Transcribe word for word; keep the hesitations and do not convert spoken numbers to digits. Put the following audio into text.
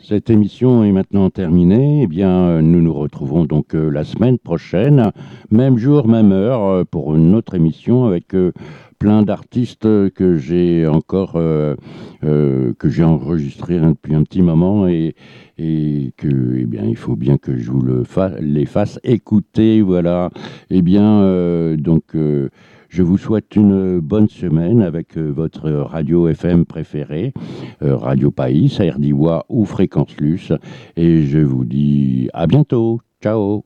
Cette émission est maintenant terminée. Eh bien, nous nous retrouvons donc euh, la semaine prochaine, même jour, même heure, euh, pour une autre émission avec euh, plein d'artistes que j'ai encore euh, euh, que j'ai enregistrés hein, depuis un petit moment et, et que, eh bien, il faut bien que je vous le fa- les fasse écouter. Voilà. Eh bien, euh, donc. Euh, je vous souhaite une bonne semaine avec euh, votre radio F M préférée, euh, Radio País, R D I W A ou Fréquence Luce. Et je vous dis à bientôt. Ciao.